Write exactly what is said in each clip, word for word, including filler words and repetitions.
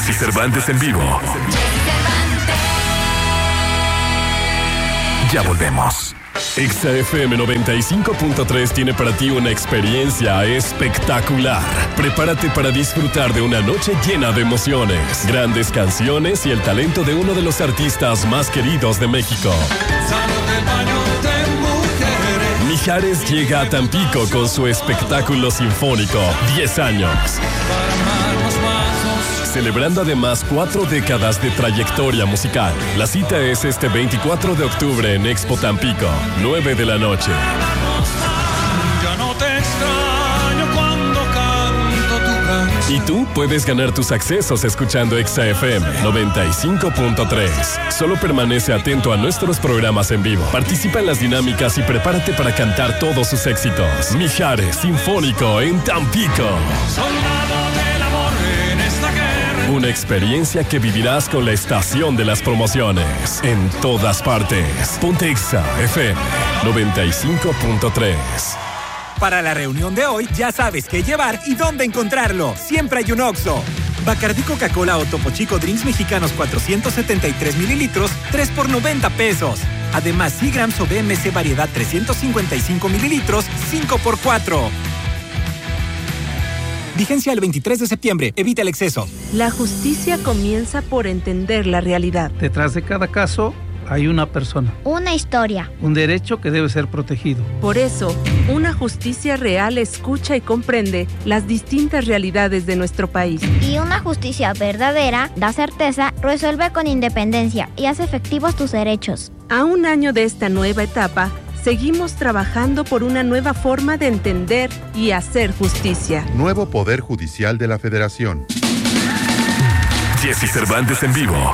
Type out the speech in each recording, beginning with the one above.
Jessy Cervantes en vivo. Ya volvemos. Exa F M noventa y cinco punto tres tiene para ti una experiencia espectacular. Prepárate para disfrutar de una noche llena de emociones, grandes canciones y el talento de uno de los artistas más queridos de México. Mijares llega a Tampico con su espectáculo sinfónico, diez años. Celebrando además cuatro décadas de trayectoria musical. La cita es este veinticuatro de octubre en Expo Tampico, nueve de la noche. Ya no te extraño cuando canto tu canción. Y tú puedes ganar tus accesos escuchando Exa F M noventa y cinco punto tres. Solo permanece atento a nuestros programas en vivo. Participa en las dinámicas y prepárate para cantar todos sus éxitos. Mijares Sinfónico en Tampico. Una experiencia que vivirás con la estación de las promociones. En todas partes. Ponte Exa F M noventa y cinco punto tres. Para la reunión de hoy, ya sabes qué llevar y dónde encontrarlo. Siempre hay un Oxxo. Bacardí Coca-Cola o Topo Chico Drinks Mexicanos cuatrocientos setenta y tres mililitros, tres por noventa pesos. Además, Seagrams o B M C Variedad trescientos cincuenta y cinco mililitros, cinco por cuatro. Vigencia el veintitrés de septiembre. Evita el exceso. La justicia comienza por entender la realidad. Detrás de cada caso hay una persona. Una historia. Un derecho que debe ser protegido. Por eso, una justicia real escucha y comprende las distintas realidades de nuestro país. Y una justicia verdadera da certeza, resuelve con independencia y hace efectivos tus derechos. A un año de esta nueva etapa, seguimos trabajando por una nueva forma de entender y hacer justicia. Nuevo Poder Judicial de la Federación. Jessy Cervantes en vivo.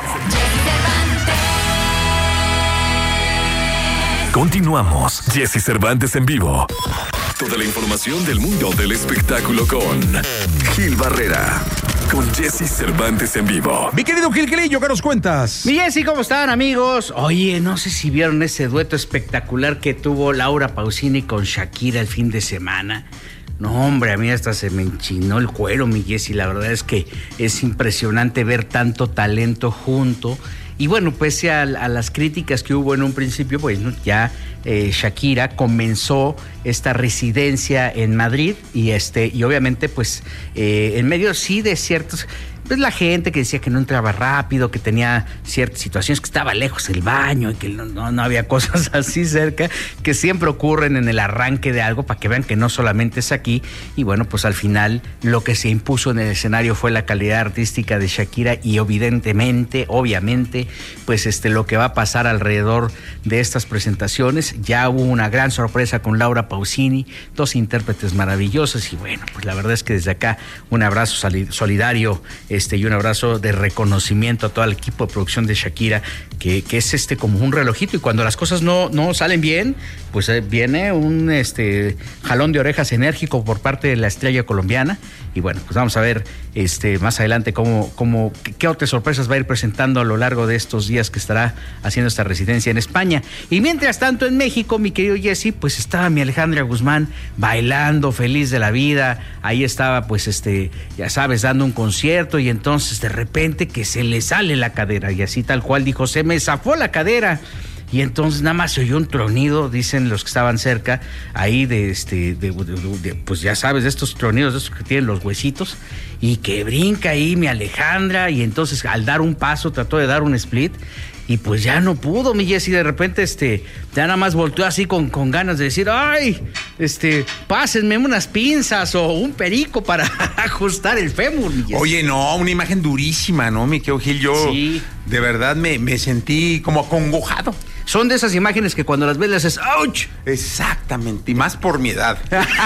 Continuamos. Jessy Cervantes en vivo. Toda la información del mundo del espectáculo con Gil Barrera. Con Jessy Cervantes en vivo. Mi querido Gil Grillo, ¿qué nos cuentas? Mi Jessy, ¿cómo están, amigos? Oye, no sé si vieron ese dueto espectacular que tuvo Laura Pausini con Shakira el fin de semana. No, hombre, a mí hasta se me enchinó el cuero, mi Jessy. La verdad es que es impresionante ver tanto talento junto. Y bueno, pese a, a las críticas que hubo en un principio, pues ya eh, Shakira comenzó esta residencia en Madrid y este y obviamente pues eh, en medio sí de ciertos... Pues la gente que decía que no entraba rápido, que tenía ciertas situaciones, que estaba lejos el baño y que no, no, no había cosas así cerca, que siempre ocurren en el arranque de algo, para que vean que no solamente es aquí. Y bueno, pues al final lo que se impuso en el escenario fue la calidad artística de Shakira y evidentemente, obviamente, pues este lo que va a pasar alrededor de estas presentaciones. Ya hubo una gran sorpresa con Laura Pausini, dos intérpretes maravillosos y bueno, pues la verdad es que desde acá un abrazo solidario Este, y un abrazo de reconocimiento a todo el equipo de producción de Shakira, que, que es este como un relojito, y cuando las cosas no, no salen bien, pues eh, viene un este jalón de orejas enérgico por parte de la estrella colombiana. Y bueno, pues vamos a ver este más adelante cómo, cómo qué otras sorpresas va a ir presentando a lo largo de estos días que estará haciendo esta residencia en España. Y mientras tanto en México, mi querido Jessy, pues estaba mi Alejandra Guzmán bailando, feliz de la vida. Ahí estaba, pues este, ya sabes, dando un concierto, y entonces de repente que se le sale la cadera, y así tal cual dijo, se me zafó la cadera. Y entonces nada más se oyó un tronido, dicen los que estaban cerca, ahí de este, de, de, de, pues ya sabes, de estos tronidos, de estos que tienen los huesitos, y que brinca ahí mi Alejandra, y entonces al dar un paso trató de dar un split, y pues ya no pudo, mi Jessy, de repente este, ya nada más volteó así con, con ganas de decir, ay, este, pásenme unas pinzas o un perico para ajustar el fémur, mi Jessy. Oye, no, una imagen durísima, ¿no, mi querido Gil? Yo sí, de verdad me, me sentí como acongojado. Son de esas imágenes que cuando las ves le haces ¡ouch! Exactamente, y más por mi edad.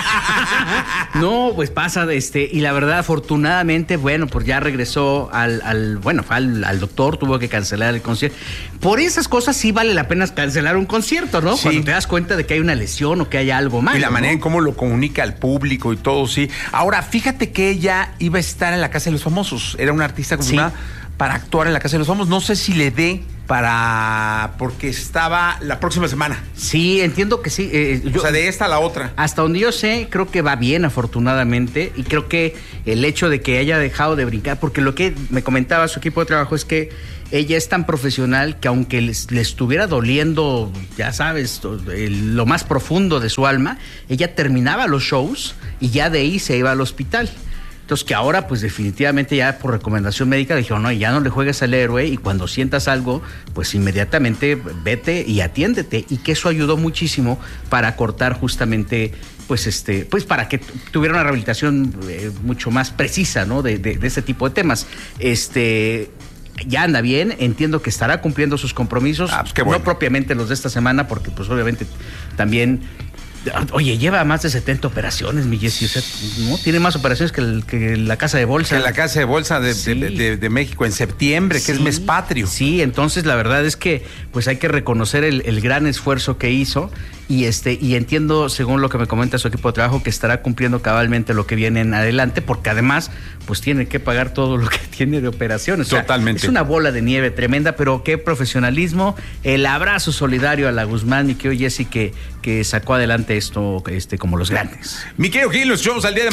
No, pues pasa, este, y la verdad, afortunadamente, bueno, pues ya regresó al, al bueno, fue al, al doctor, tuvo que cancelar el concierto. Por esas cosas sí vale la pena cancelar un concierto, ¿no? Sí. Cuando te das cuenta de que hay una lesión o que hay algo mal. Y la ¿no? manera en cómo lo comunica al público y todo, sí. Ahora, fíjate que ella iba a estar en la Casa de los Famosos, era una artista confirmada. Sí. para actuar en La Casa de los Famosos. No sé si le dé para... porque estaba la próxima semana. Sí, entiendo que sí. Eh, yo, o sea, de esta a la otra. Hasta donde yo sé, creo que va bien, afortunadamente, y creo que el hecho de que haya dejado de brincar, porque lo que me comentaba su equipo de trabajo es que ella es tan profesional que aunque le estuviera doliendo, ya sabes, el, lo más profundo de su alma, ella terminaba los shows y ya de ahí se iba al hospital. Entonces que ahora pues definitivamente ya por recomendación médica le dijeron, no, ya no le juegues al héroe y cuando sientas algo, pues inmediatamente vete y atiéndete, y que eso ayudó muchísimo para cortar justamente pues este, pues para que tuviera una rehabilitación eh, mucho más precisa, ¿no? De, de, de ese tipo de temas. Este... Ya anda bien, entiendo que estará cumpliendo sus compromisos, ah, pues qué bueno. No propiamente los de esta semana, porque pues obviamente también, oye, lleva más de setenta operaciones, mi Jessy, o sea, ¿no? Tiene más operaciones que, el, que la Casa de Bolsa. Que la Casa de Bolsa de, sí. de, de, de México en septiembre, que sí. es mes patrio. Sí, entonces la verdad es que pues hay que reconocer el, el gran esfuerzo que hizo. Y este y entiendo, según lo que me comenta su equipo de trabajo, que estará cumpliendo cabalmente lo que viene en adelante, porque además pues tiene que pagar todo lo que tiene de operaciones. Totalmente. O sea, es una bola de nieve tremenda, pero qué profesionalismo. El abrazo solidario a la Guzmán y que hoy Jessy que, que sacó adelante esto este, como los grandes. Mi querido Gil, nos echamos al día de